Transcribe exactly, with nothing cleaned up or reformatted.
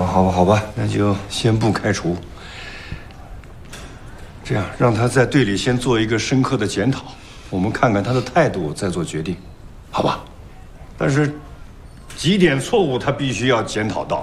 好吧，好吧，那就先不开除。这样，让他在队里先做一个深刻的检讨，我们看看他的态度，再做决定，好吧？但是几点错误他必须要检讨到。